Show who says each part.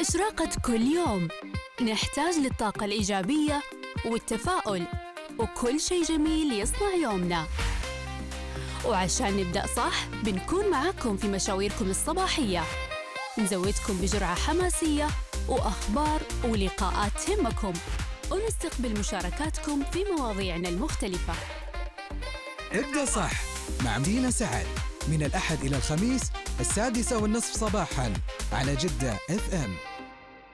Speaker 1: إشراقة كل يوم نحتاج للطاقة الإيجابية والتفاؤل وكل شيء جميل يصنع يومنا. وعشان نبدأ صح بنكون معاكم في مشاويركم الصباحية، نزودكم بجرعة حماسية وأخبار ولقاءات تهمكم، ونستقبل مشاركاتكم في مواضيعنا المختلفة.
Speaker 2: ابدأ صح مع مدينة سعد من الأحد إلى الخميس 6:30 صباحاً على جدة FM.